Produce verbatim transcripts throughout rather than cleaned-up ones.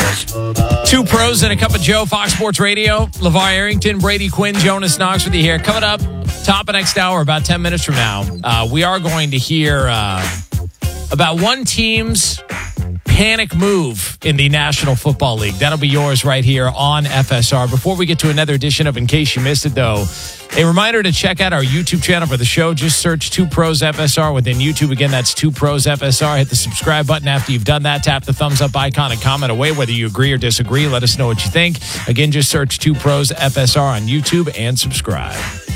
Two pros and a cup of Joe, Fox Sports Radio. LeVar Arrington, Brady Quinn, Jonas Knox with you here. Coming up, top of next hour, about ten minutes from now, uh, we are going to hear uh, about one team's panic move in the National Football League. That'll be yours right here on F S R. Before we get to another edition of In Case You Missed It, though, a reminder to check out our YouTube channel for the show. Just search Two Pros F S R within YouTube. Again, that's Two Pros F S R. Hit the subscribe button after you've done that. Tap the thumbs up icon and comment away whether you agree or disagree. Let us know what you think. Again, just search Two Pros F S R on YouTube and subscribe.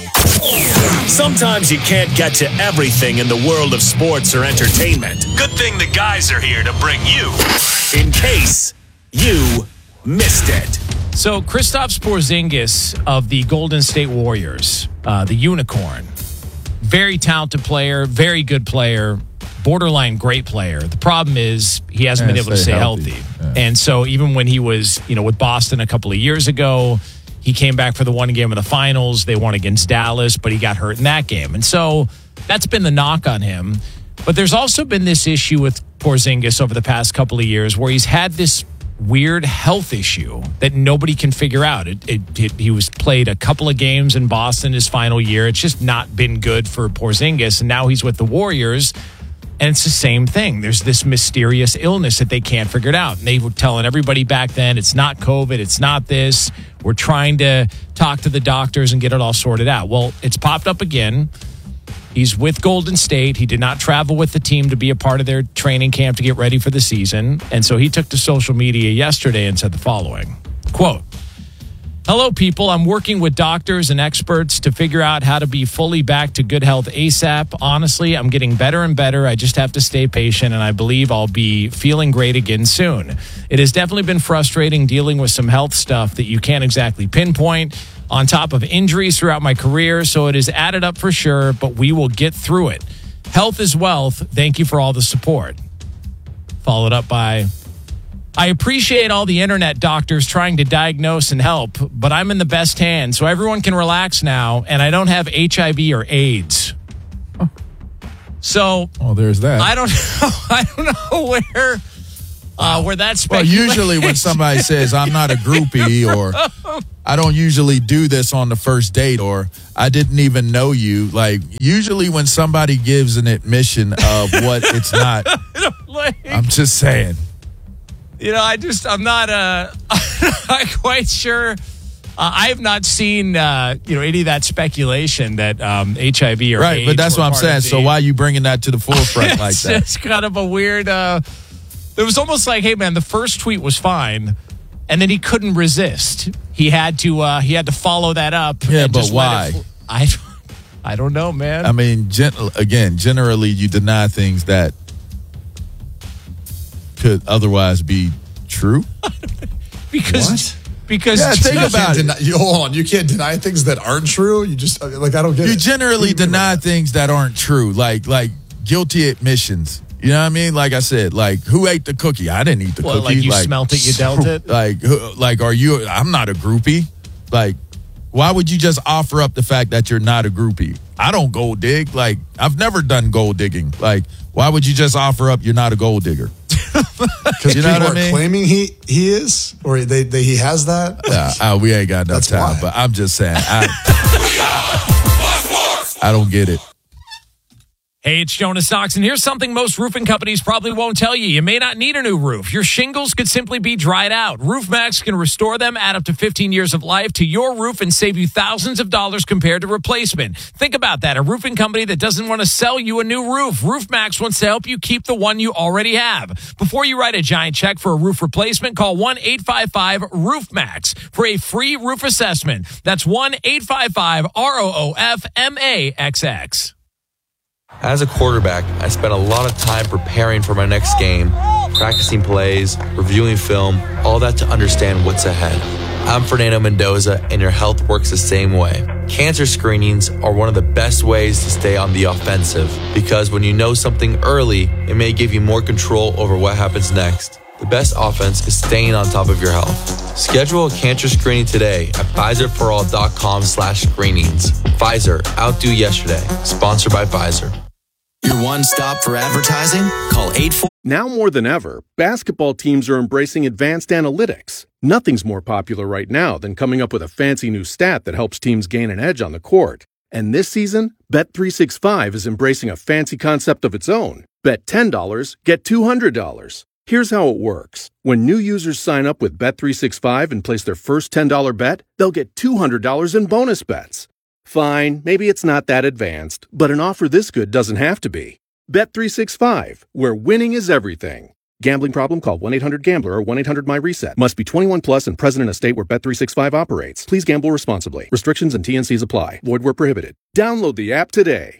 Sometimes you can't get to everything in the world of sports or entertainment. Good thing the guys are here to bring you In Case You Missed It. So, Kristaps Porzingis of the Golden State Warriors, uh, the Unicorn, very talented player, very good player, borderline great player. The problem is he hasn't yeah, been able to stay healthy. healthy. Yeah. And so even when he was, you know, with Boston a couple of years ago, he came back for the one game of the finals. They won against Dallas, but he got hurt in that game. And so that's been the knock on him. But there's also been this issue with Porzingis over the past couple of years where he's had this weird health issue that nobody can figure out. It, it, it, he was played a couple of games in Boston his final year. It's just not been good for Porzingis. And now he's with the Warriors. And it's the same thing. There's this mysterious illness that they can't figure it out. And they were telling everybody back then, it's not COVID, it's not this. We're trying to talk to the doctors and get it all sorted out. Well, it's popped up again. He's with Golden State. He did not travel with the team to be a part of their training camp to get ready for the season. And so he took to social media yesterday and said the following, quote, "Hello, people. I'm working with doctors and experts to figure out how to be fully back to good health ASAP. Honestly, I'm getting better and better. I just have to stay patient, and I believe I'll be feeling great again soon. It has definitely been frustrating dealing with some health stuff that you can't exactly pinpoint, on top of injuries throughout my career, so it is added up for sure, but we will get through it. Health is wealth. Thank you for all the support." Followed up by, "I appreciate all the internet doctors trying to diagnose and help, but I'm in the best hands, so everyone can relax now, and I don't have H I V or AIDS." Oh. So, oh, there's that. I don't know. I don't know where uh, where that's. Well, usually when somebody says I'm not a groupie, or I don't usually do this on the first date, or I didn't even know you, like usually when somebody gives an admission of what it's not, like, I'm just saying. You know, I just, I'm not, uh, I'm not quite sure. Uh, I have not seen, uh, you know, any of that speculation that um, H I V or right, AIDS but that's what I'm saying. So why are you bringing that to the forefront like that? It's kind of a weird, uh, it was almost like, hey, man, the first tweet was fine, and then he couldn't resist. He had to, uh, he had to follow that up. Yeah, and but just why? It, I, I don't know, man. I mean, gen- again, generally you deny things that could otherwise be true. because what? because yeah, think you about deny, it. You, hold on, you can't deny things that aren't true. You just like I don't get you it. You generally deny things that aren't true, like like guilty admissions. You know what I mean? Like I said, like who ate the cookie? I didn't eat the well, cookie. Like you like, smelt it, you dealt it. Like who, like are you? I'm not a groupie. Like why would you just offer up the fact that you're not a groupie? I don't gold dig. Like I've never done gold digging. Like why would you just offer up you're not a gold digger? Because you people know what are I mean? claiming he he is, or they, they he has that. Yeah, uh, we ain't got enough That's time. why. But I'm just saying, I, I don't get it. Hey, it's Jonas Knox, and here's something most roofing companies probably won't tell you. You may not need a new roof. Your shingles could simply be dried out. RoofMax can restore them, add up to fifteen years of life to your roof, and save you thousands of dollars compared to replacement. Think about that. A roofing company that doesn't want to sell you a new roof. RoofMax wants to help you keep the one you already have. Before you write a giant check for a roof replacement, call one eight five five roof max for a free roof assessment. That's one eight five five R O O F M A X X. As a quarterback, I spent a lot of time preparing for my next game, practicing plays, reviewing film, all that to understand what's ahead. I'm Fernando Mendoza, and your health works the same way. Cancer screenings are one of the best ways to stay on the offensive, because when you know something early, it may give you more control over what happens next. The best offense is staying on top of your health. Schedule a cancer screening today at Pfizer for all dot com slash screenings. Pfizer, outdo yesterday. Sponsored by Pfizer. Your one stop for advertising? Call eight four Now more than ever, basketball teams are embracing advanced analytics. Nothing's more popular right now than coming up with a fancy new stat that helps teams gain an edge on the court. And this season, Bet three sixty-five is embracing a fancy concept of its own. Bet ten dollars, get two hundred dollars. Here's how it works. When new users sign up with Bet three sixty-five and place their first ten dollars bet, they'll get two hundred dollars in bonus bets. Fine, maybe it's not that advanced, but an offer this good doesn't have to be. Bet three sixty-five, where winning is everything. Gambling problem? Call one eight hundred gambler or one eight hundred my reset. Must be twenty-one plus and present in a state where Bet three sixty-five operates. Please gamble responsibly. Restrictions and T N Cs apply. Void where prohibited. Download the app today.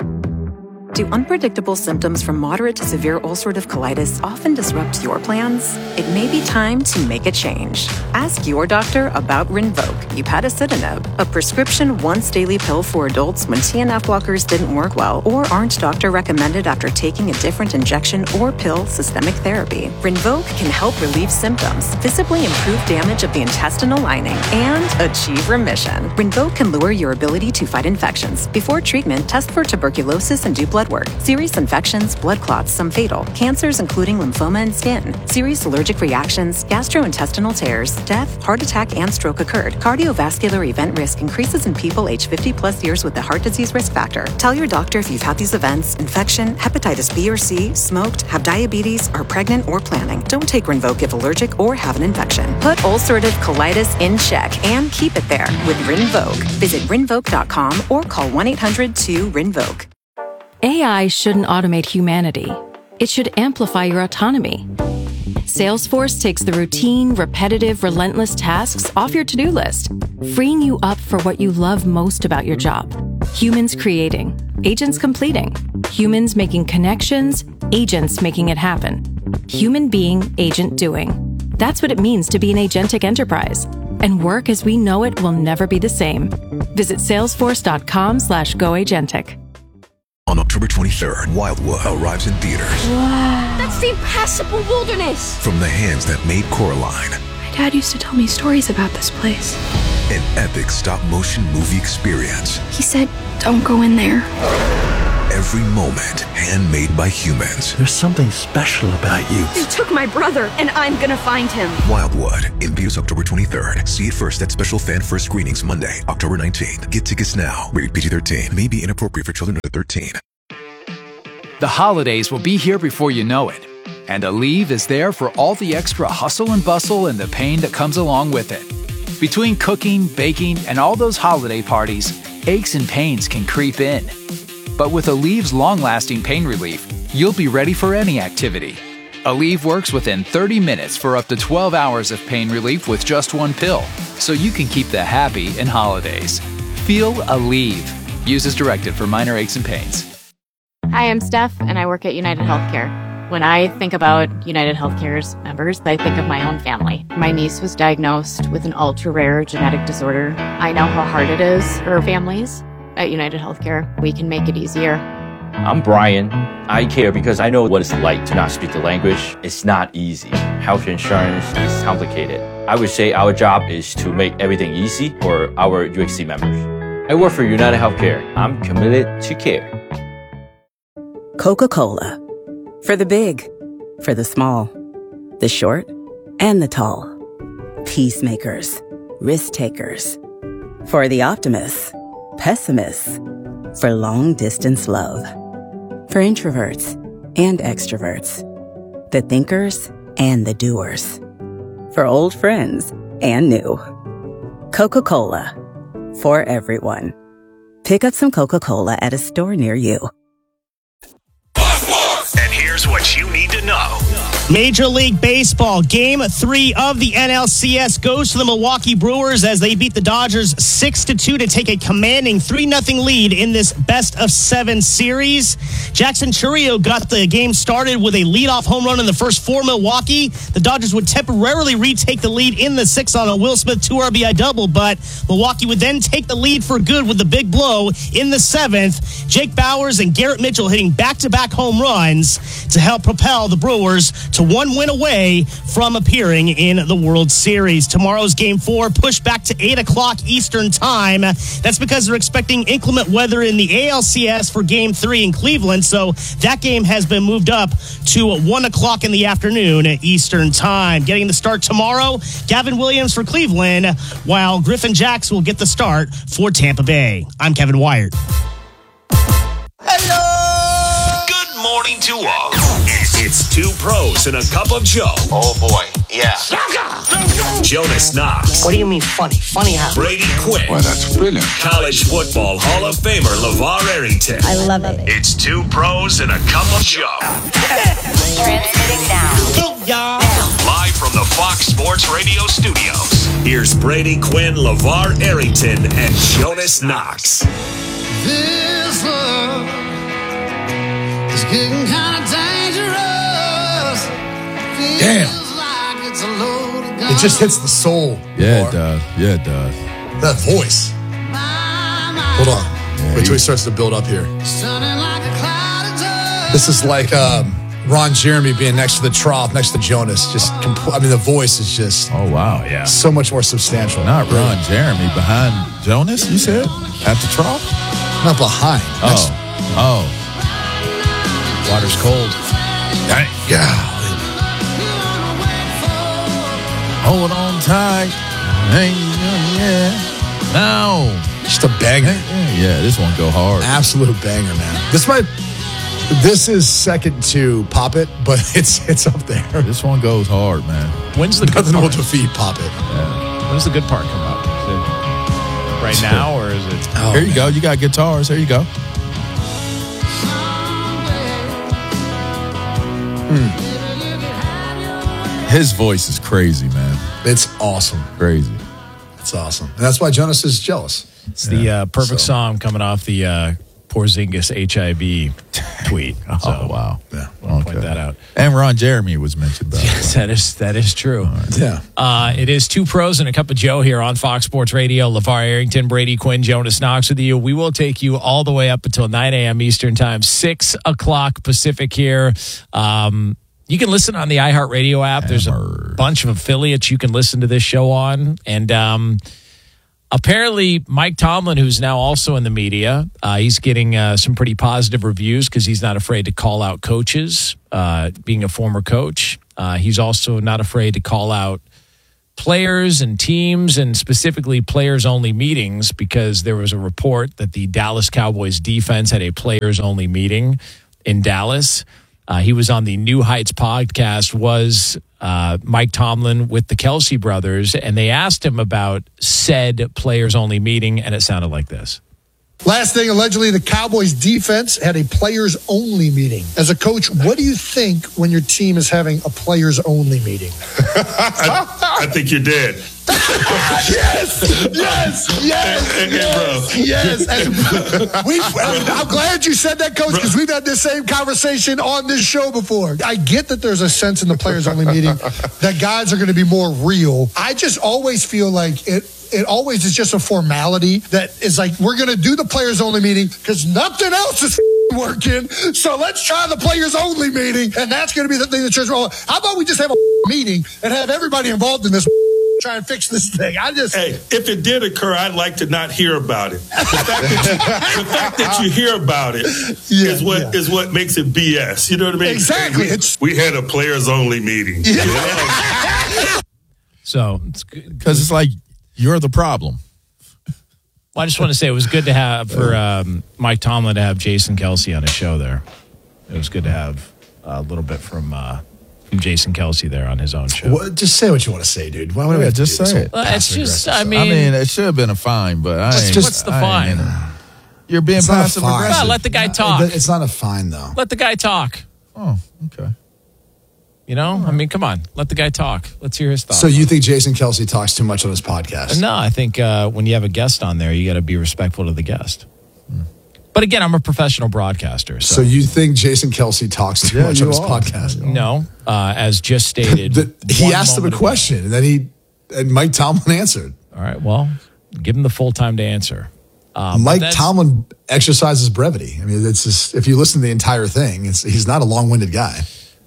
Do unpredictable symptoms from moderate to severe ulcerative colitis often disrupt your plans? It may be time to make a change. Ask your doctor about Rinvoq, upadacitinib, a prescription once-daily pill for adults when T N F blockers didn't work well or aren't doctor recommended after taking a different injection or pill systemic therapy. Rinvoq can help relieve symptoms, visibly improve damage of the intestinal lining, and achieve remission. Rinvoq can lower your ability to fight infections. Before treatment, test for tuberculosis and do blood work. Serious infections, blood clots, some fatal, cancers including lymphoma and skin, serious allergic reactions, gastrointestinal tears, death, heart attack, and stroke occurred. Cardiovascular event risk increases in people age fifty plus years with the heart disease risk factor. Tell your doctor if you've had these events: infection, hepatitis B or C, smoked, have diabetes, are pregnant or planning. Don't take Rinvoq if allergic or have an infection. Put ulcerative colitis in check and keep it there with Rinvoq. Visit rinvoq dot com or call one eight hundred two rinvoq. A I shouldn't automate humanity. It should amplify your autonomy. Salesforce takes the routine, repetitive, relentless tasks off your to-do list, freeing you up for what you love most about your job. Humans creating, agents completing, humans making connections, agents making it happen. Human being, agent doing. That's what it means to be an agentic enterprise. And work as we know it will never be the same. Visit salesforce dot com slash go agentic. On October twenty-third, Wildwood arrives in theaters. Wow. That's the impassable wilderness. From the hands that made Coraline. My dad used to tell me stories about this place. An epic stop-motion movie experience. He said, don't go in there. Every moment handmade by humans. There's something special about you. They took my brother, and I'm gonna find him. Wildwood, in theaters October twenty-third. See it first at special fan first screenings Monday, October nineteenth. Get tickets now. Rated P G thirteen. May be inappropriate for children under thirteen. The holidays will be here before you know it. And Aleve is there for all the extra hustle and bustle and the pain that comes along with it. Between cooking, baking, and all those holiday parties, aches and pains can creep in. But with Aleve's long-lasting pain relief, you'll be ready for any activity. Aleve works within thirty minutes for up to twelve hours of pain relief with just one pill, so you can keep the happy in holidays. Feel Aleve. Use as directed for minor aches and pains. Hi, I'm Steph, and I work at United Healthcare. When I think about United Healthcare's members, I think of my own family. My niece was diagnosed with an ultra-rare genetic disorder. I know how hard it is for families. At United Healthcare, we can make it easier. I'm Brian. I care because I know what it's like to not speak the language. It's not easy. Health insurance is complicated. I would say our job is to make everything easy for our U H C members. I work for United Healthcare. I'm committed to care. Coca-Cola. For the big, for the small, the short, and the tall. Peacemakers, risk takers. For the optimists, pessimists. For long-distance love. For introverts and extroverts. The thinkers and the doers. For old friends and new. Coca-Cola. For everyone. Pick up some Coca-Cola at a store near you. And here's what you need to know. Major League Baseball, Game three of the N L C S goes to the Milwaukee Brewers as they beat the Dodgers six to two to take a commanding three nothing lead in this best-of-seven series. Jackson Chourio got the game started with a leadoff home run in the first for Milwaukee. The Dodgers would temporarily retake the lead in the sixth on a Will Smith two R B I double, but Milwaukee would then take the lead for good with the big blow in the seventh. Jake Bauers and Garrett Mitchell hitting back-to-back home runs to help propel the Brewers to one win away from appearing in the World Series. Tomorrow's Game four pushed back to eight o'clock Eastern Time. That's because they're expecting inclement weather in the A L C S for Game three in Cleveland, so that game has been moved up to one o'clock in the afternoon Eastern Time. Getting the start tomorrow, Gavin Williams for Cleveland, while Griffin Jacks will get the start for Tampa Bay. I'm Kevin Wyatt. Hello! Good morning to all. It's two pros and a cup of Joe. Oh, boy. Yeah. Jonas Knox. What do you mean funny? Funny how? Brady Quinn. Well, that's brilliant. College football Hall of Famer LeVar Arrington. I love it. It's two pros and a cup of Joe. Transmitting now. Now. Live from the Fox Sports Radio studios. Here's Brady Quinn, LeVar Arrington, and Jonas Knox. This love is getting kind of dangerous. Damn. It just hits the soul. Yeah, it does. Yeah, it does. That voice. Hold on. Yeah, Wait till he starts to build up here. This is like um, Ron Jeremy being next to the trough, next to Jonas. Just, compl- I mean, the voice is just. Oh, wow, yeah. So much more substantial. Not Ron Jeremy, behind Jonas, you said? At the trough? Not behind. Oh. Oh. Water's cold. Dang. Yeah. Hold on tight. Hey, yeah. No. Just a banger. Yeah, this one go hard. Absolute banger, man. This might. This is second to Pop It, but it's it's up there. This one goes hard, man. When's the good Nothing will part? defeat Pop It. Yeah. When's the good part come up? Is it right now, or is it? Oh, Here you man. go. You got guitars. There you go. Hmm. His voice is crazy, man. It's awesome. Crazy. It's awesome. And that's why Jonas is jealous. It's the uh, perfect So- song coming off the uh, Porzingis H I V tweet. Oh, So, wow. Yeah. I'll point that out. And Ron Jeremy was mentioned, by the way. Yes, that is that is true. Yeah. Uh, it is two pros and a cup of Joe here on Fox Sports Radio. LeVar Arrington, Brady Quinn, Jonas Knox with you. We will take you all the way up until nine a.m. Eastern Time, six o'clock Pacific here. Um, you can listen on the iHeartRadio app. There's a bunch of affiliates you can listen to this show on. And um, apparently Mike Tomlin, who's now also in the media, uh, he's getting uh, some pretty positive reviews because he's not afraid to call out coaches, uh, being a former coach. Uh, he's also not afraid to call out players and teams, and specifically players-only meetings, because there was a report that the Dallas Cowboys defense had a players-only meeting in Dallas. Uh, he was on the New Heights podcast, was uh, Mike Tomlin with the Kelsey brothers, and they asked him about said players-only meeting, and it sounded like this. Last thing, allegedly, the Cowboys defense had a players-only meeting. As a coach, what do you think when your team is having a players-only meeting? I, I think you're dead. yes, yes, yes, Hey, hey, yes, bro. yes. And we, I'm glad you said that, Coach, because we've had this same conversation on this show before. I get that there's a sense in the players-only meeting that guys are going to be more real. I just always feel like it. It always is just a formality that is like, we're going to do the players only meeting because nothing else is working. So let's try the players only meeting. And that's going to be the thing that church. Well, how about we just have a meeting and have everybody involved in this, try and fix this thing? I just. Hey, if it did occur, I'd like to not hear about it. The fact that you, the fact that you hear about it Yeah, is what yeah. is what makes it B S. You know what I mean? Exactly. We, It's- we had a players only meeting. So it's good. Because it's like, you're the problem. Well, I just want to say it was good to have for um, Mike Tomlin to have Jason Kelsey on his show there. It was good to have a little bit from uh, from Jason Kelsey there on his own show. Well, just say what you want to say, dude. Why would we Yeah, have to just do this say whole it. Well, it's just, passive-aggressive I stuff? mean, I mean, it should have been a fine, but I What's ain't. just- what's the I ain't- fine? You're being It's not a passive fine. aggressive. Well, let the guy talk. It's not a fine, though. Let the guy talk. Oh, okay. You know, I mean, come on, let the guy talk. Let's hear his thoughts. So you think Jason Kelsey talks too much on his podcast? No, I think uh, when you have a guest on there, you got to be respectful to the guest. But again, I'm a professional broadcaster. So, So you think Jason Kelsey talks too Yeah, much you on his are. podcast? no, uh, as just stated, The- he one asked him a moment ago. question, and then he and Mike Tomlin answered. All right, well, give him the full time to answer. Uh, but Mike that's- Tomlin exercises brevity. I mean, it's just, if you listen to the entire thing, it's, he's not a long-winded guy.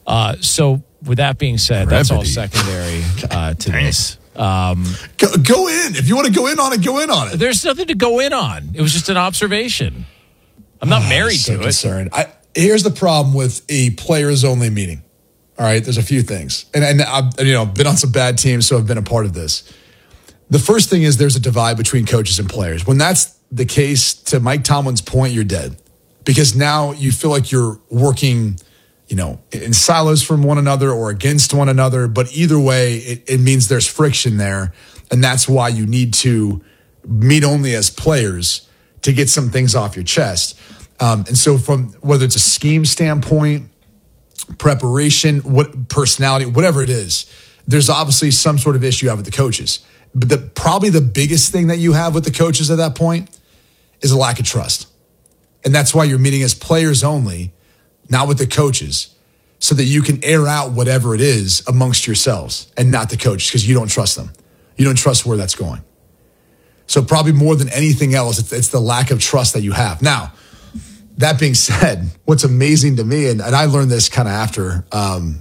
Uh, so with that being said, that's all secondary uh, to this. Um, go, go in. If you want to go in on it, go in on it. There's nothing to go in on. It was just an observation. I'm not oh, married so to concerned. it. I, here's the problem with a players-only meeting. All right, there's a few things. And, and I've you know, been on some bad teams, so I've been a part of this. The first thing is there's a divide between coaches and players. When that's the case, to Mike Tomlin's point, you're dead. Because now you feel like you're working, you know, in silos from one another or against one another. But either way, it, it means there's friction there. And that's why you need to meet only as players to get some things off your chest. Um, and so from whether it's a scheme standpoint, preparation, what personality, whatever it is, there's obviously some sort of issue you have with the coaches. But the, probably the biggest thing that you have with the coaches at that point is a lack of trust. And that's why you're meeting as players only, not with the coaches, so that you can air out whatever it is amongst yourselves and not the coaches, because you don't trust them. You don't trust where that's going. So probably more than anything else, it's, it's the lack of trust that you have. Now, that being said, what's amazing to me, and, and I learned this kind of after um,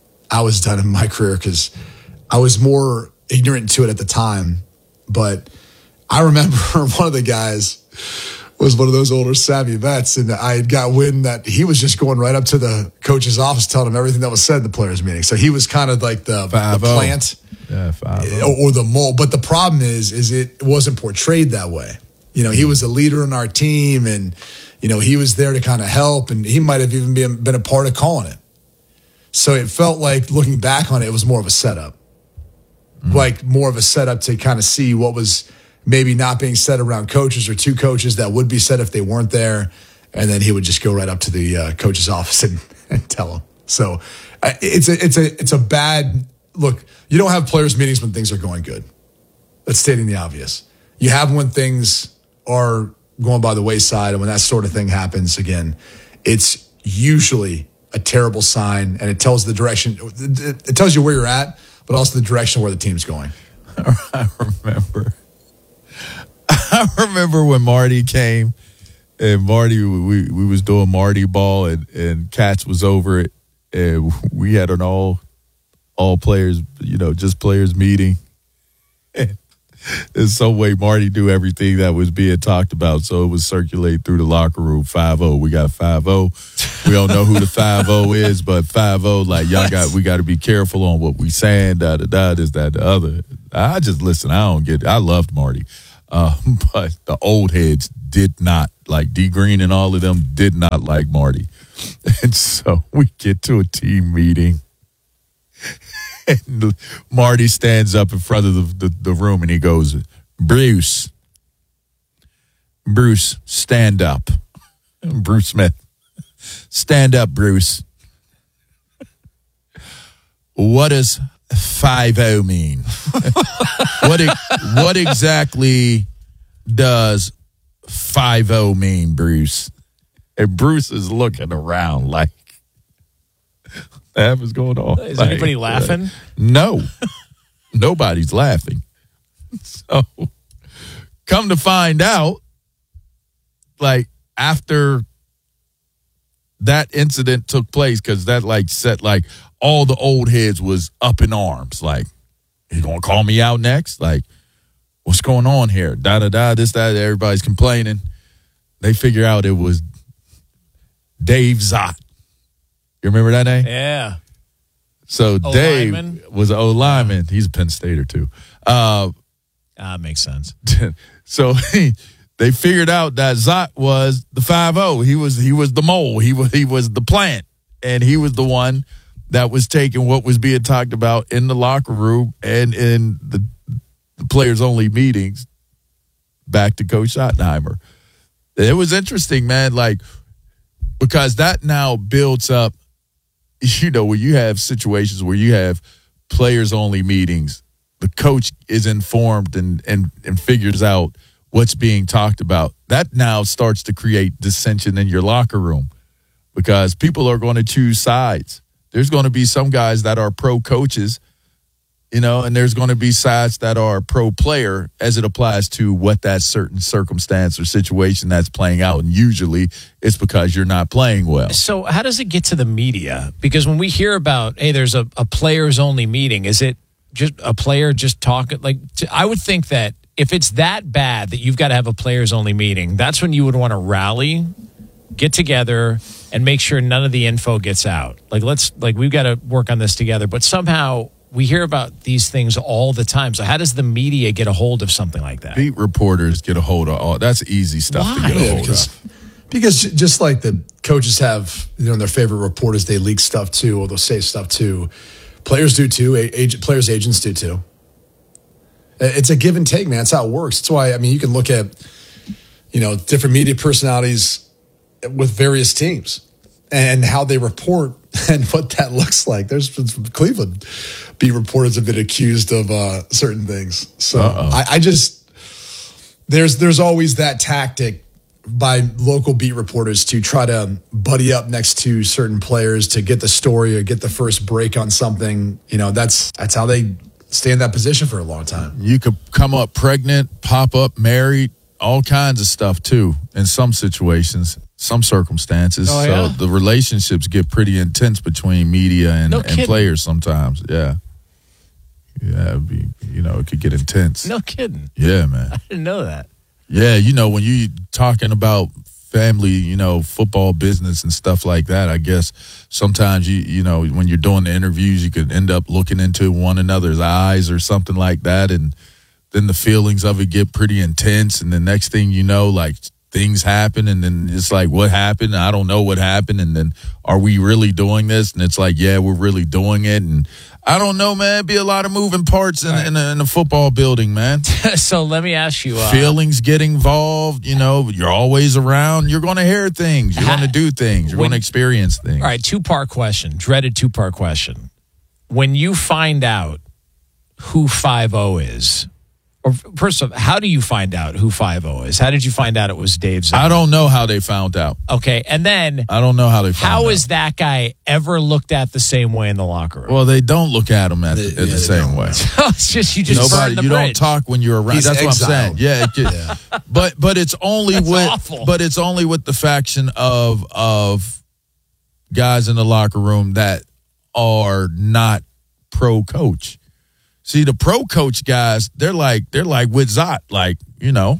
I was done in my career, because I was more ignorant to it at the time, but I remember one of the guys was one of those older savvy vets, and I had got wind that he was just going right up to the coach's office telling him everything that was said at the players' meeting. So he was kind of like the, the plant yeah, or, or the mole. But the problem is, is it wasn't portrayed that way. You know, he was a leader on our team, and you know he was there to kind of help, and he might have even been, been a part of calling it. So it felt like, looking back on it, it was more of a setup, mm-hmm. like more of a setup to kind of see what was maybe not being said around coaches, or two coaches that would be said if they weren't there. And then he would just go right up to the uh, coach's office and, and tell them. So uh, it's a, it's a, it's a bad look. You don't have players meetings when things are going good. That's stating the obvious. You have them when things are going by the wayside. And when that sort of thing happens again, it's usually a terrible sign, and it tells the direction, it tells you where you're at, but also the direction where the team's going. I remember. I remember when Marty came, and Marty, we, we was doing Marty ball, and, and Katz was over it, and we had an all all players, you know, just players meeting. And in some way, Marty knew everything that was being talked about, so it was circulated through the locker room. five oh, we got five oh. We don't know who the five oh is, but five oh, like, y'all got, we got to be careful on what we saying, da da da, this, that, the other. I just listen. I don't get it. I loved Marty. Uh, but the old heads did not, like D Green and all of them did not like Marty. And so we get to a team meeting, and Marty stands up in front of the, the, the room, and he goes, Bruce, Bruce, stand up. Bruce Smith, stand up, Bruce. What does five oh mean? what what exactly does five oh mean, Bruce? And Bruce is looking around like, what the heck is going on? Is like, anybody laughing? Uh, no. Nobody's laughing. So come to find out, like, after that incident took place, because that like set like all the old heads was up in arms. Like, you gonna call me out next? Like, what's going on here? Da da da. This that. Everybody's complaining. They figure out it was Dave Zott. You remember that name? Yeah. So O Dave lineman? was an O lineman. He's a Penn Stater too. Uh, Ah, makes sense. so he, they figured out that Zott was the five oh. He was he was the mole. He was he was the plant, and he was the one that was taking what was being talked about in the locker room and in the, the players only meetings back to Coach Schottenheimer. It was interesting, man. Like, because that now builds up. You know, when you have situations where you have players only meetings, the coach is informed and, and, and figures out what's being talked about. That now starts to create dissension in your locker room, because people are going to choose sides. There's going to be some guys that are pro coaches You know, and there's going to be sides that are pro player as it applies to what that certain circumstance or situation that's playing out. And usually it's because you're not playing well. So how does it get to the media? Because when we hear about, hey, there's a, a players only meeting, is it just a player just talking? Like, t- I would think that if it's that bad that you've got to have a players only meeting, that's when you would want to rally, get together, and make sure none of the info gets out. Like, let's, like, we've got to work on this together. But somehow we hear about these things all the time. So how does the media get a hold of something like that? Beat reporters get a hold of all. That's easy stuff Why? to get a Yeah, hold because, of. because j- just like the coaches have, you know, their favorite reporters, they leak stuff too, or they'll say stuff too. Players do too. A- agent, players' agents do too. It's a give and take, man. That's how it works. That's why, I mean, you can look at, you know, different media personalities with various teams and how they report and what that looks like. There's Cleveland beat reporters have been accused of uh, certain things. So I, I just there's there's always that tactic by local beat reporters to try to buddy up next to certain players to get the story or get the first break on something. You know, that's that's how they stay in that position for a long time. You could come up pregnant, pop up married, all kinds of stuff too in some situations. Some circumstances. Oh, so yeah? the relationships get pretty intense between media and, No and kidding. players sometimes. Yeah. Yeah, it'd be, you know, it could get intense. No kidding. Yeah, man. I didn't know that. Yeah, you know, when you talking about family, you know, football business and stuff like that, I guess sometimes you, you know, when you're doing the interviews, you could end up looking into one another's eyes or something like that. And then the feelings of it get pretty intense. And the next thing you know, like, things happen, and then it's like, what happened? I don't know what happened. And then, are we really doing this? And it's like, yeah, we're really doing it. And I don't know, man. It'd be a lot of moving parts in, right. in, a, in a football building, man. So let me ask you. Uh, Feelings get involved. You know, you're always around. You're going to hear things. You're going to do things. You're going to experience things. All right, two-part question. Dreaded two-part question. When you find out who five oh is, or first of all, how do you find out who five oh is? How did you find out it was Dave Ziegler? I don't know how they found out. Okay, and then I don't know how they found how out. is that guy ever looked at the same way in the locker room? Well, they don't look at him at the, at yeah, the same way. It's just you just Nobody, burn the you bridge. don't talk when you're around. He's That's exiled. what I'm saying. Yeah, it could, yeah. but but it's only That's with awful. but it's only with the faction of of guys in the locker room that are not pro coach. See, the pro coach guys, they're like they're like with Zot, like, you know,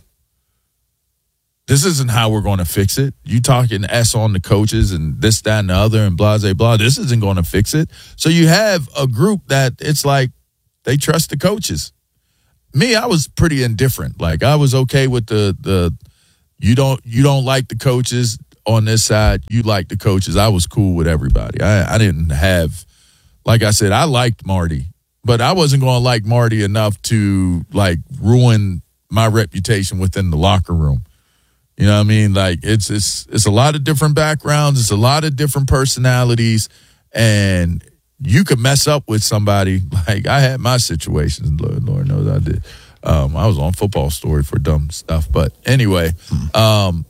this isn't how we're going to fix it. You talking S on the coaches and this, that, and the other and blah, blah, blah. This isn't going to fix it. So you have a group that it's like they trust the coaches. Me, I was pretty indifferent. Like, I was okay with the the you don't you don't like the coaches on this side. You like the coaches. I was cool with everybody. I, I didn't have, like I said, I liked Marty. But I wasn't going to like Marty enough to, like, ruin my reputation within the locker room. You know what I mean? Like, it's it's it's a lot of different backgrounds. It's a lot of different personalities. And you could mess up with somebody. Like, I had my situations. Lord, Lord knows I did. Um, I was on Football Story for dumb stuff. But anyway, um,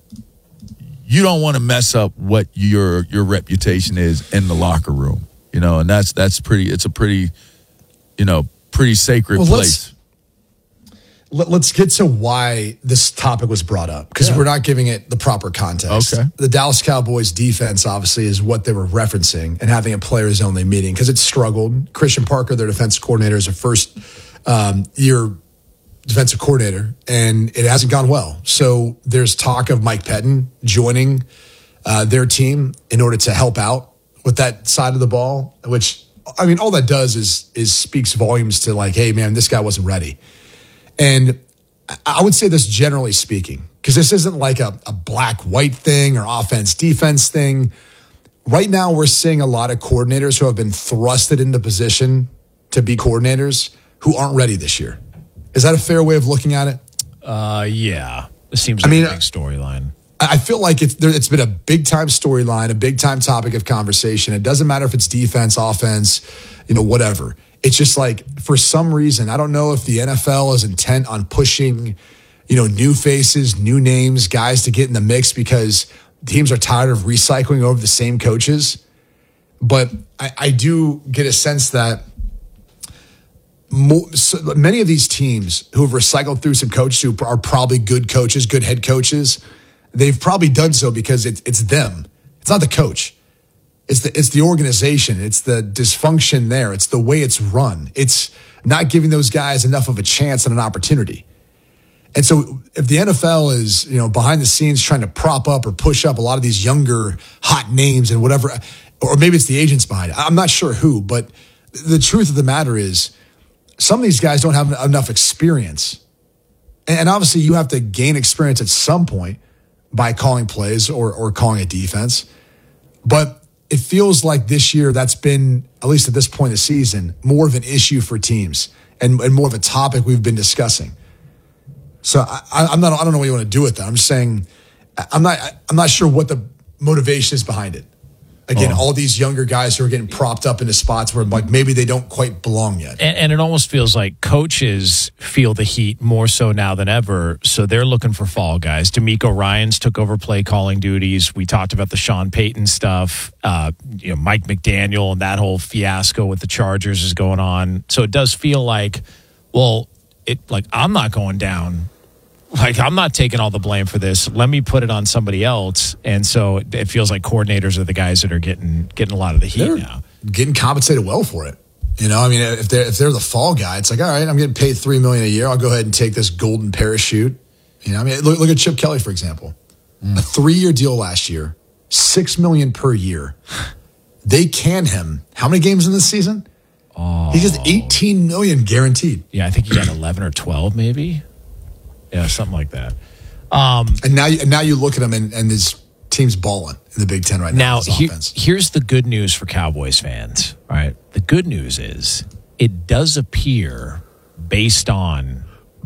you don't want to mess up what your your reputation is in the locker room. You know, and that's that's pretty, it's a pretty... you know, pretty sacred well, place. Let's, let, let's get to why this topic was brought up, because yeah. we're not giving it the proper context. Okay. The Dallas Cowboys defense, obviously, is what they were referencing and having a players-only meeting because it struggled. Christian Parker, their defensive coordinator, is a first-year um, defensive coordinator, and it hasn't gone well. So there's talk of Mike Pettin joining uh, their team in order to help out with that side of the ball, which – I mean, all that does is is speaks volumes to like, hey, man, this guy wasn't ready. And I would say this generally speaking, because this isn't like a, a black-white thing or offense-defense thing. Right now, we're seeing a lot of coordinators who have been thrusted into position to be coordinators who aren't ready this year. Is that a fair way of looking at it? Uh, yeah. It seems like I mean, a big storyline. I feel like it's, there, it's been a big-time storyline, a big-time topic of conversation. It doesn't matter if it's defense, offense, you know, whatever. It's just like, for some reason, I don't know if the N F L is intent on pushing, you know, new faces, new names, guys to get in the mix because teams are tired of recycling over the same coaches. But I, I do get a sense that more, so many of these teams who have recycled through some coaches who are probably good coaches, good head coaches, they've probably done so because it's it's them. It's not the coach. It's the it's the organization. It's the dysfunction there. It's the way it's run. It's not giving those guys enough of a chance and an opportunity. And so if the N F L is, you know, behind the scenes trying to prop up or push up a lot of these younger hot names and whatever, or maybe it's the agents behind it. I'm not sure who, but the truth of the matter is some of these guys don't have enough experience. And obviously you have to gain experience at some point by calling plays or, or calling a defense. But it feels like this year that's been, at least at this point in the season, more of an issue for teams and, and more of a topic we've been discussing. So I, I'm not. I don't know what you want to do with that. I'm just saying, I'm not. I'm not sure what the motivation is behind it. Again, oh. all these younger guys who are getting propped up into spots where like maybe they don't quite belong yet. And, and it almost feels like coaches feel the heat more so now than ever. So they're looking for fall guys. D'Amico Ryans took over play calling duties. We talked about the Sean Payton stuff. Uh, you know, Mike McDaniel and that whole fiasco with the Chargers is going on. So it does feel like, well, it like I'm not going down. Like, I'm not taking all the blame for this. Let me put it on somebody else. And so it feels like coordinators are the guys that are getting getting a lot of the heat they're now. Getting compensated well for it. You know, I mean, if they're if they're the fall guy, it's like, all right, I'm getting paid three million dollars a year. I'll go ahead and take this golden parachute. You know, I mean, look, look at Chip Kelly, for example. Mm. A three-year deal last year, six million dollars per year. They can him. How many games in this season? Oh. He gets eighteen million dollars guaranteed. Yeah, I think he got eleven or twelve maybe. Yeah, something like that. Um, and now, you, and now you look at him, and, and his team's balling in the Big Ten right now. Now, he, here's the good news for Cowboys fans. All right, the good news is it does appear, based on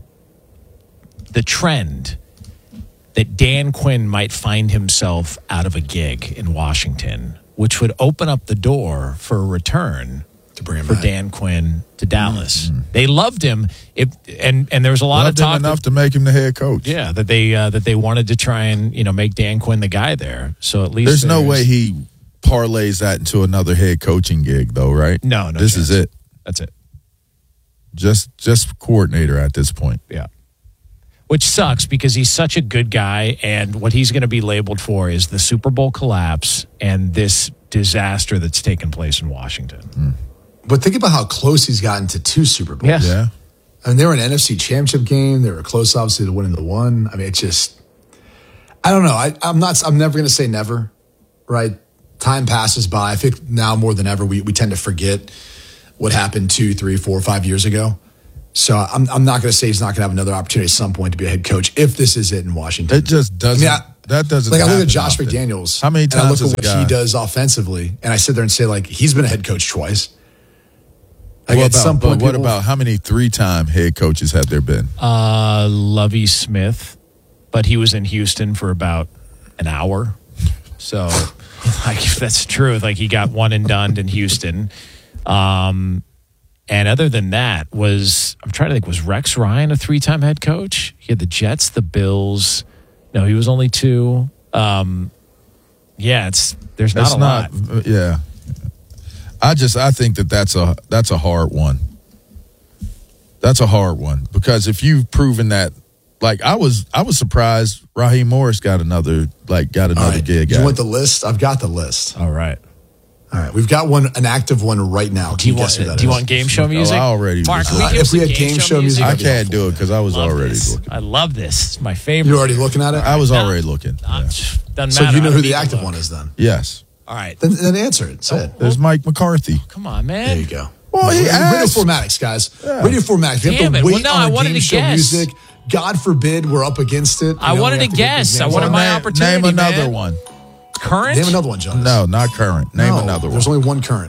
the trend, that Dan Quinn might find himself out of a gig in Washington, which would open up the door for a return to bring him for back. Dan Quinn to Dallas. Mm-hmm. They loved him, it, and and there was a lot loved of talk him enough that, to make him the head coach. Yeah, that they uh, that they wanted to try and you know make Dan Quinn the guy there. So at least there's, there's no way he parlays that into another head coaching gig, though, right? No, no. This chance. is it. That's it. Just just coordinator at this point. Yeah. Which sucks because he's such a good guy, and what he's going to be labeled for is the Super Bowl collapse and this disaster that's taken place in Washington. Mm. But think about how close he's gotten to two Super Bowls. Yeah. yeah. I mean, they were an N F C championship game. They were close, obviously, to winning the one. I mean, it's just, I don't know. I, I'm not, I'm never going to say never, right? Time passes by. I think now more than ever, we, we tend to forget what happened two, three, four, five years ago. So I'm, I'm not going to say he's not going to have another opportunity at some point to be a head coach if this is it in Washington. It just doesn't. I mean, I, that doesn't. Like I look at Josh often. McDaniels. How many times and I look at what guy, he does offensively, and I sit there and say, like, he's been a head coach twice. Like what at about, some point, what people, about how many three-time head coaches have there been? Uh, Lovie Smith, but he was in Houston for about an hour. So, like, if that's true, like he got one and done in Houston. Um, and other than that, was I'm trying to think, was Rex Ryan a three-time head coach? He had the Jets, the Bills. No, he was only two. Um, yeah, it's there's not it's a not, lot. Yeah. I just I think that that's a that's a hard one. That's a hard one because if you've proven that, like I was I was surprised Raheem Morris got another like got another right. gig. Do you want the list? I've got the list. All right, all right. We've got one, an active one right now. Can do you, you want? guess who that do you is? want game show music? Oh, I already. Mark, was, we uh, give if we some had game show music, I I'd be can't do it because I was Love already this. looking. I love this. It's my favorite. You're already looking at it. I was No. already looking. Uh, Yeah. Doesn't So matter. you know I who don't the need to active look. one is then? Yes. All right. Then, then answer it. Say it. There's Mike McCarthy. Come on, man. There you go. Well, he Radio asked. formatics, guys. Yeah. Radio formatics. We have Damn to it. wait Well, no, on I our wanted game to show guess. music. God forbid we're up against it. I You know, wanted we to have get guess. these I names wanted out. my name, opportunity, Name another man. one. Current? Name another one, John. No, not current. Name No, another one. There's only one current.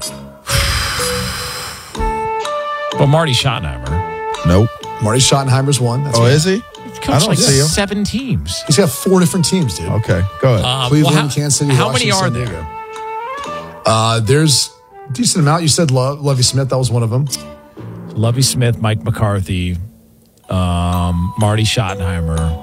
But Marty Schottenheimer. Nope. Marty Schottenheimer's one. That's Oh, right. is he? He's I coached don't like see him. seven teams. He's got four different teams, dude. Okay, go ahead. Uh, Cleveland, well, how, Kansas City, how Washington, many are San there? Diego. Uh, there's a decent amount. You said Love, Lovie Smith. That was one of them. Lovie Smith, Mike McCarthy, um, Marty Schottenheimer.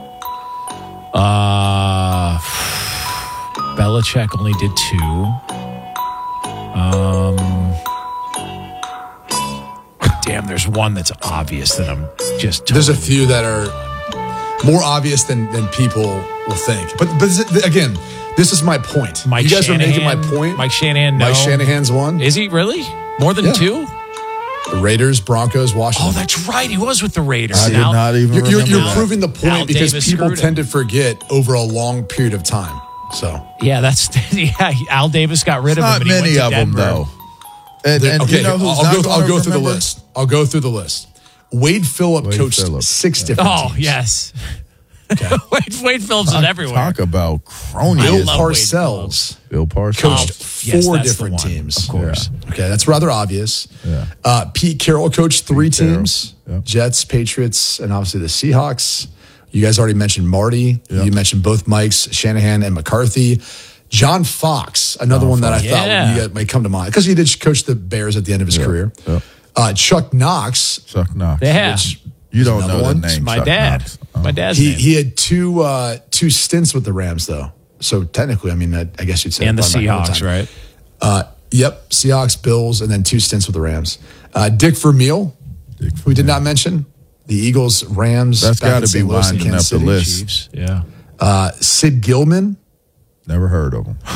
Uh, Belichick only did two. Um, Damn, there's one that's obvious that I'm just. Totally There's a few that are more obvious than than people will think. But but this- again, this is my point. Mike you guys Shanahan, are making my point. Mike Shanahan, no. Mike Shanahan's one. Is he really more than Yeah. two? The Raiders, Broncos, Washington. Oh, that's right. He was with the Raiders. I did Al- not even You're, you're, remember you're that. proving the point Al because Davis people screwed tend him. to forget over a long period of time. So Yeah, that's yeah. Al Davis got rid It's of him. not and he went many to of them, Denver. though. And, There- and okay, you know who's I'll not go. gonna I'll go through the remember? list. I'll go through the list. Wade Phillip Wade coached Phillip. six Yeah. different Oh teams. yes. Wade, Wade Phillips is Talk, everywhere. talk about cronyism. Bill love Wade Parcells Bill Parcells. coached Oh, yes, four that's the different one, teams. of course. Okay, that's rather obvious. Yeah. Uh, Pete Carroll coached three Pete Carroll. teams: Yeah. Jets, Patriots, and obviously the Seahawks. You guys already mentioned Marty. Yeah. You mentioned both Mikes, Shanahan and McCarthy. John Fox, another John one that I Fox. thought Yeah. you guys might come to mind because he did coach the Bears at the end of his career. Yeah. Uh, Chuck Knox. Chuck Knox. Yeah. which You don't another know one. the name. My Chuck dad. Knox. Oh. My dad's He name. he had two uh, two stints with the Rams though. So technically, I mean, I, I guess you'd say and the probably not Seahawks, overtime. right? Uh, yep, Seahawks, Bills, and then two stints with the Rams. Uh, Dick Vermeil, Dick we did Vermeil. not mention the Eagles, Rams. That's back got in to be Saint Louis and winding up Kansas the City. list. Chiefs. Yeah. Uh, Sid Gilman. Never heard of him.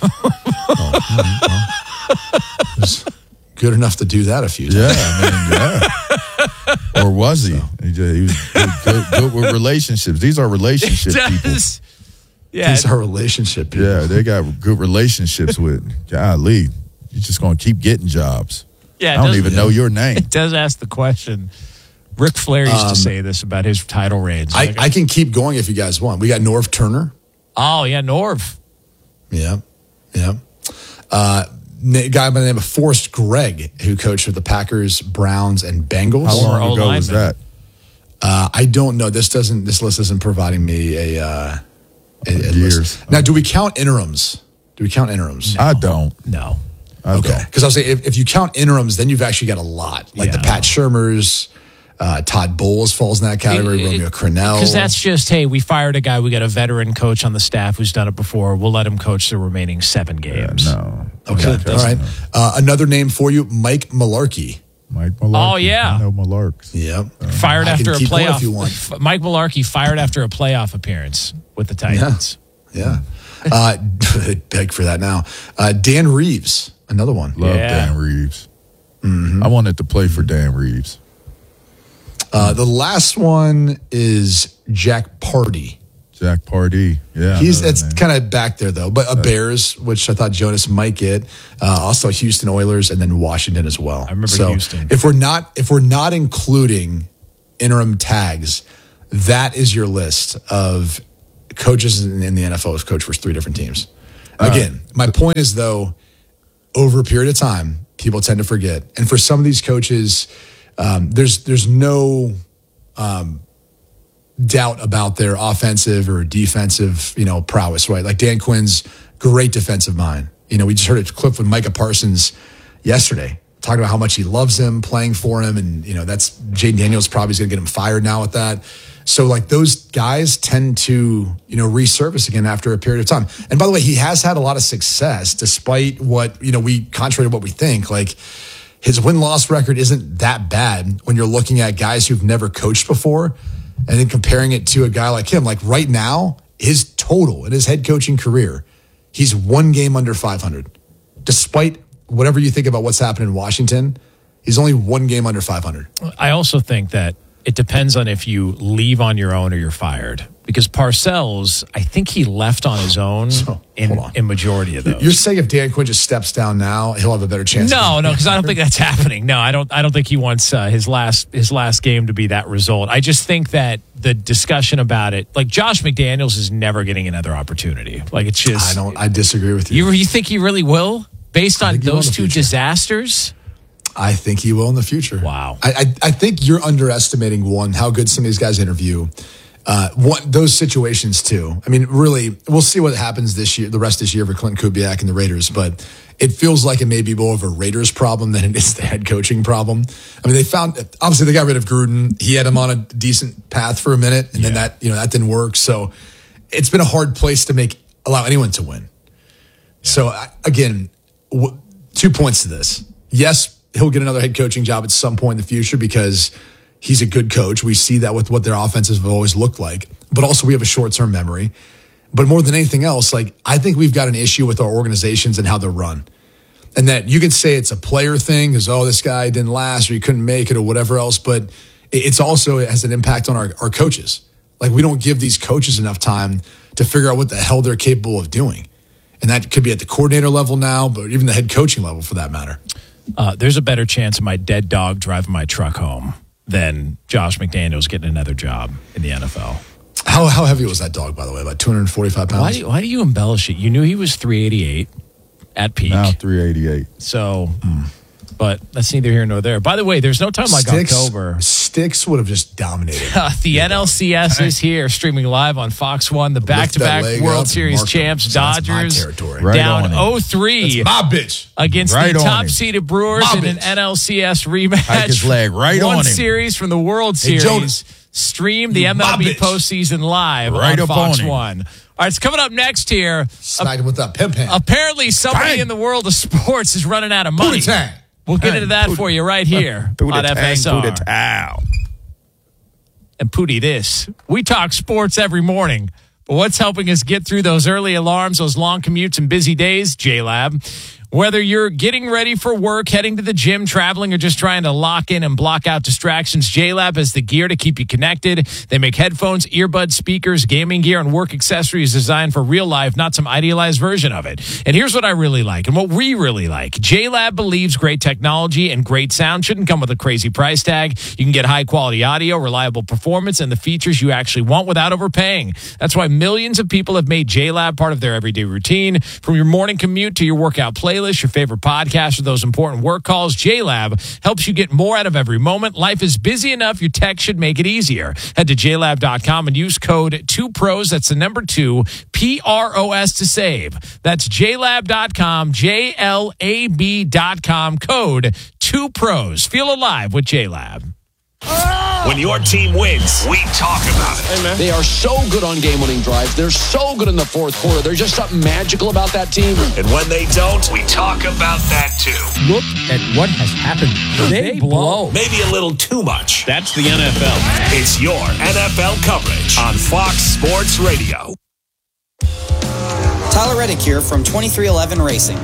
Was good enough to do that a few times. Yeah, I mean, yeah. Or was he? He, just, he was good, good, good with relationships. These are relationship people. Does. Yeah. These are relationship people. Yeah, they got good relationships with. Golly, you're just going to keep getting jobs. Yeah, it I don't does- even know your name. It does ask the question. Ric Flair used to say this about his title reigns. I, Like, I can keep going if you guys want. We got Norv Turner. oh yeah, Norv. Yeah, yeah. Uh, a guy by the name of Forrest Gregg, who coached with the Packers, Browns, and Bengals. How long Former ago was O-lineman. that? Uh, I don't know. This doesn't. This list isn't providing me a. Uh, a, a Years. list. Now, do we count interims? Do we count interims? I don't. No. I Okay, don't. because I'll say if, if you count interims, then you've actually got a lot, like the Yeah. Pat Shermers, uh, Todd Bowles falls in that category. It- it- Romeo Crennel. Because that's just, hey, we fired a guy. We got a veteran coach on the staff who's done it before. We'll let him coach the remaining seven games. No. okay. All right. Uh, another name for you, Mike Mularkey. Mike Malarkey. Oh, yeah. I know Malarks. Yep. Fired I can after a keep going playoff. if you want. F- Mike Mularkey fired after a playoff appearance with the Titans. Yeah. Uh, beg for that now. Uh, Dan Reeves, another one. Love Yeah. Dan Reeves. I wanted to play for Dan Reeves. Uh, the last one is Jack Pardee. Jack Pardee. Yeah. I He's know that that's name. kind of back there though, but a Bears, which I thought Jonas might get. Uh, also Houston Oilers, and then Washington as well. I remember so Houston. If we're not if we're not including interim tags, that is your list of coaches in, in the N F L who's coached for three different teams. Again, my point is though, over a period of time, people tend to forget, and for some of these coaches, um, there's there's no. Um, doubt about their offensive or defensive, you know, prowess, right? Like Dan Quinn's great defensive mind. You know, we just heard a clip with Micah Parsons yesterday talking about how much he loves him, playing for him. And, you know, that's Jaden Daniels probably is going to get him fired now with that. So like those guys tend to, you know, resurface again after a period of time. And by the way, he has had a lot of success despite what, you know, we, contrary to what we think, like his win-loss record isn't that bad when you're looking at guys who've never coached before. And then comparing it to a guy like him, like right now, his total in his head coaching career, he's one game under five hundred. Despite whatever you think about what's happened in Washington, he's only one game under five hundred. I also think that it depends on if you leave on your own or you're fired. Because Parcells, I think he left on his own So, in, hold on. in majority of those. You're saying if Dan Quinn just steps down now, he'll have a better chance? No, of no, because I don't think that's happening. No, I don't. I don't think he wants uh, his last his last game to be that result. I just think that the discussion about it, like Josh McDaniels, is never getting another opportunity. Like it's just. I don't. I disagree with you. You you think he really will, based on think he will in those the two future. disasters? I think he will in the future. Wow. I, I, I think you're underestimating, one, how good some of these guys interview. Uh, what those situations too. I mean, really, we'll see what happens this year, the rest of this year for Clint Kubiak and the Raiders. But it feels like it may be more of a Raiders problem than it is the head coaching problem. I mean, they found obviously they got rid of Gruden. He had him on a decent path for a minute, and then that you know that didn't work. So it's been a hard place to make allow anyone to win. So I- again, w- two points to this. Yes, he'll get another head coaching job at some point in the future because he's a good coach. We see that with what their offenses have always looked like. But also we have a short-term memory. But more than anything else, like I think we've got an issue with our organizations and how they're run. And that you can say it's a player thing because, oh, this guy didn't last or he couldn't make it or whatever else. But it's also, it has an impact on our, our coaches. Like we don't give these coaches enough time to figure out what the hell they're capable of doing. And that could be at the coordinator level now, but even the head coaching level for that matter. Uh, there's a better chance of my dead dog driving my truck home than Josh McDaniels getting another job in the N F L. How how heavy was that dog, by the way? About two hundred forty-five pounds? Why do you, why do you embellish it? You knew he was three eighty-eight at peak. Now three eighty-eight. So, mm. but that's neither here nor there. By the way, there's no time like Sticks, October. Sticks would have just dominated. The N L C S is here, streaming live on Fox one. The back-to-back World Series champs, Dodgers, right down oh three That's my bitch. against right the on top-seeded Brewers My in an bitch. N L C S rematch. Hike his leg right One on him. series from the World Hey, Series. Jonas. Stream the You M L B my bitch. postseason live Right on up Fox on him. one. All right, it's coming up next here. Smacked him with that pimp hand. Apparently, somebody Bang. in the world of sports is running out of money. Booty tang. We'll get Bang. into that Booty- for you right here Booty on tang, F S R. booty towel. And Pooty this. We talk sports every morning, but what's helping us get through those early alarms, those long commutes and busy days? J-Lab. Whether you're getting ready for work, heading to the gym, traveling, or just trying to lock in and block out distractions, J-Lab has the gear to keep you connected. They make headphones, earbuds, speakers, gaming gear, and work accessories designed for real life, not some idealized version of it. And here's what I really like and what we really like. J-Lab believes great technology and great sound shouldn't come with a crazy price tag. You can get high-quality audio, reliable performance, and the features you actually want without overpaying. That's why millions of people have made J-Lab part of their everyday routine. From your morning commute to your workout playlist, your favorite podcast, or those important work calls, J-Lab helps you get more out of every moment. Life is busy enough, your tech should make it easier. Head to j lab dot com and use code two pros, that's the number two, P R O S to save. That's j lab dot com, J L A B dot com, code two pros. Feel alive with J-Lab. When your team wins, we talk about it. They are so good on game-winning drives. They're so good in the fourth quarter. There's just something magical about that team. And when they don't, we talk about that too. Look at what has happened. They blow. Maybe a little too much. That's the N F L. It's your N F L coverage on Fox Sports Radio. Tyler Reddick here from twenty-three eleven Racing.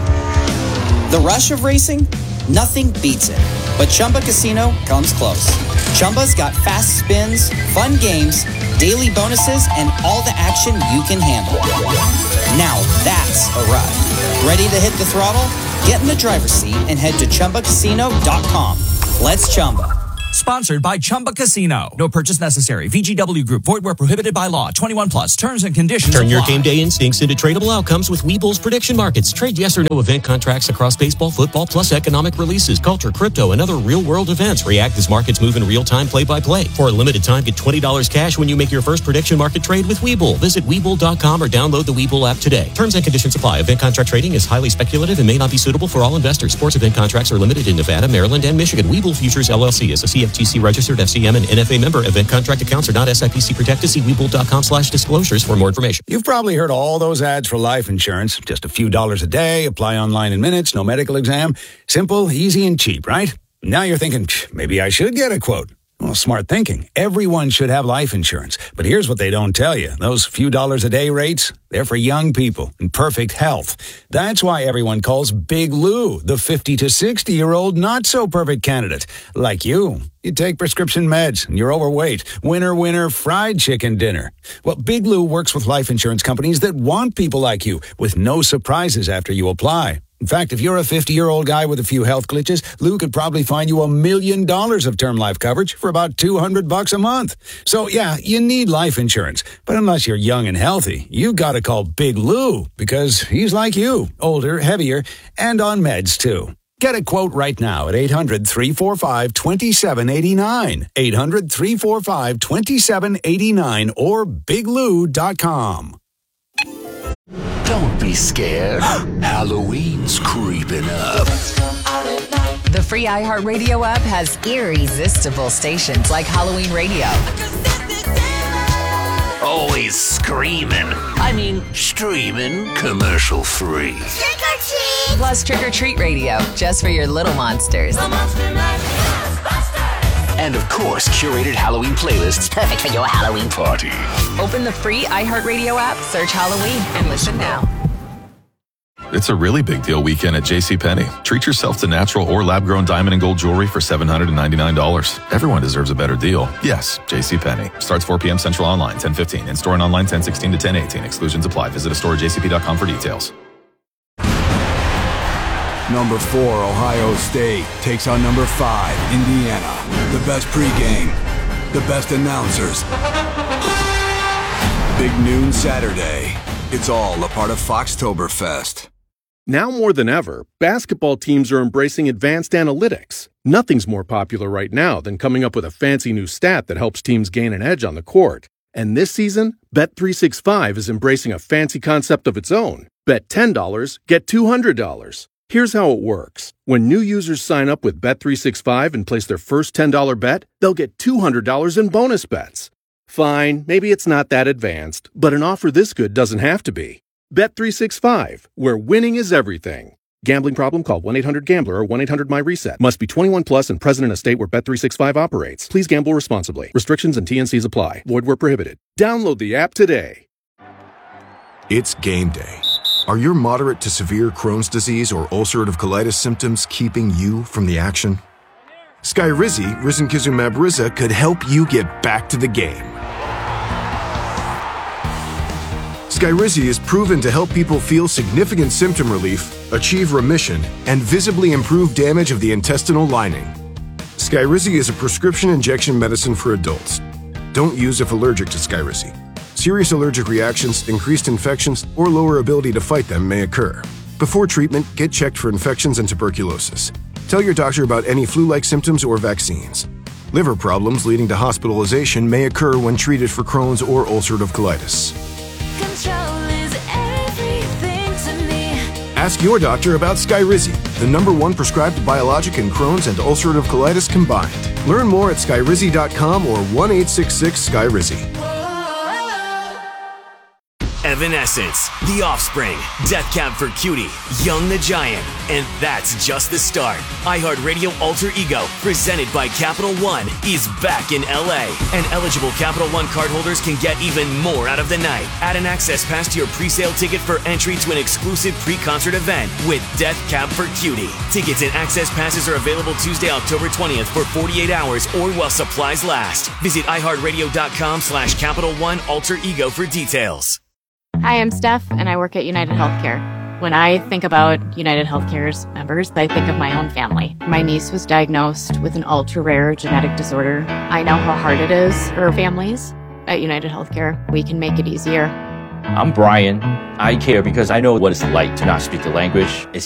The rush of racing? Nothing beats it. But Chumba Casino comes close. Chumba's got fast spins, fun games, daily bonuses, and all the action you can handle. Now that's a ride. Ready to hit the throttle? Get in the driver's seat and head to chumba casino dot com. Let's Chumba. Sponsored by Chumba Casino. No purchase necessary. V G W Group. Void where prohibited by law. twenty-one plus. Terms and conditions Turn your apply. game day instincts into tradable outcomes with Webull's prediction markets. Trade yes or no event contracts across baseball, football, plus economic releases, culture, crypto, and other real-world events. React as markets move in real time, play-by-play. For a limited time, get twenty dollars cash when you make your first prediction market trade with Webull. Visit Webull dot com or download the Webull app today. Terms and conditions apply. Event contract trading is highly speculative and may not be suitable for all investors. Sports event contracts are limited in Nevada, Maryland, and Michigan. Webull Futures, L L C is a C F T C registered F C M and N F A member. Event contract accounts are not S I P C protected. See Webull dot com slash disclosures for more information. You've probably heard all those ads for life insurance. Just a few dollars a day, apply online in minutes, no medical exam. Simple, easy, and cheap, right? Now you're thinking, maybe I should get a quote. Well, smart thinking. Everyone should have life insurance. But here's what they don't tell you. Those few dollars a day rates, they're for young people in perfect health. That's why everyone calls Big Lou the fifty to sixty-year-old not-so-perfect candidate. Like you. You take prescription meds and you're overweight. Winner, winner, fried chicken dinner. Well, Big Lou works with life insurance companies that want people like you with no surprises after you apply. In fact, if you're a fifty-year-old guy with a few health glitches, Lou could probably find you a million dollars of term life coverage for about two hundred bucks a month. So, yeah, you need life insurance. But unless you're young and healthy, you got to call Big Lou because he's like you, older, heavier, and on meds, too. Get a quote right now at eight hundred, three four five, two seven eight nine, eight hundred, three four five, two seven eight nine, or big lou dot com. Don't be scared. Halloween's creeping up. The free iHeartRadio app has irresistible stations like Halloween Radio. Always screaming. I I mean, streaming commercial free. Trick or treat! Plus Trick or Treat Radio, just for your little monsters. And of course, curated Halloween playlists perfect for your Halloween party. Open the free iHeartRadio app, search Halloween, and listen now. It's a really big deal weekend at JCPenney. Treat yourself to natural or lab-grown diamond and gold jewelry for seven hundred ninety-nine dollars. Everyone deserves a better deal. Yes, JCPenney. Starts four p.m. Central online, ten fifteen. In-store and online, ten sixteen to ten eighteen. Exclusions apply. Visit a store at j c p dot com for details. Number four, Ohio State takes on number five, Indiana. The best pregame, the best announcers. Big noon Saturday. It's all a part of Foxtoberfest. Now more than ever, basketball teams are embracing advanced analytics. Nothing's more popular right now than coming up with a fancy new stat that helps teams gain an edge on the court. And this season, Bet three sixty-five is embracing a fancy concept of its own. Bet ten dollars, get two hundred dollars. Here's how it works. When new users sign up with Bet three sixty-five and place their first ten dollars bet, they'll get two hundred dollars in bonus bets. Fine, maybe it's not that advanced, but an offer this good doesn't have to be. Bet three sixty-five, where winning is everything. Gambling problem? Call one eight hundred gambler or one eight hundred my reset. Must be twenty-one plus and present in a state where Bet three sixty-five operates. Please gamble responsibly. Restrictions and T N Cs apply. Void where prohibited. Download the app today. It's game day. Are your moderate to severe Crohn's disease or ulcerative colitis symptoms keeping you from the action? Skyrizi, risankizumab Riza, could help you get back to the game. Skyrizi is proven to help people feel significant symptom relief, achieve remission, and visibly improve damage of the intestinal lining. Skyrizi is a prescription injection medicine for adults. Don't use if allergic to Skyrizi. Serious allergic reactions, increased infections, or lower ability to fight them may occur. Before treatment, get checked for infections and tuberculosis. Tell your doctor about any flu-like symptoms or vaccines. Liver problems leading to hospitalization may occur when treated for Crohn's or ulcerative colitis. Ask your doctor about Skyrizi, the number one prescribed biologic in Crohn's and ulcerative colitis combined. Learn more at skyrizi dot com or one eight six six Skyrizi. Evanescence, The Offspring, Death Cab for Cutie, Young the Giant, and that's just the start. iHeartRadio Alter Ego, presented by Capital One, is back in L A, and eligible Capital One cardholders can get even more out of the night. Add an access pass to your pre-sale ticket for entry to an exclusive pre-concert event with Death Cab for Cutie. Tickets and access passes are available Tuesday, October twentieth for forty-eight hours or while supplies last. Visit iHeartRadio dot com slash Capital One Alter Ego for details. Hi, I'm Steph, and I work at United Healthcare. When I think about United Healthcare's members, I think of my own family. My niece was diagnosed with an ultra-rare genetic disorder. I know how hard it is for families. At United Healthcare, we can make it easier. I'm Brian. I care because I know what it's like to not speak the language. It's